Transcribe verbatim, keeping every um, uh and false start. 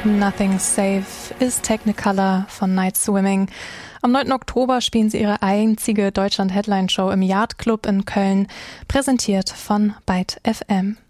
Nothing's Safe ist Technicolor von Night Swimming. Am neunten Oktober spielen sie ihre einzige Deutschland-Headline-Show im Yard Club in Köln, präsentiert von Byte F M.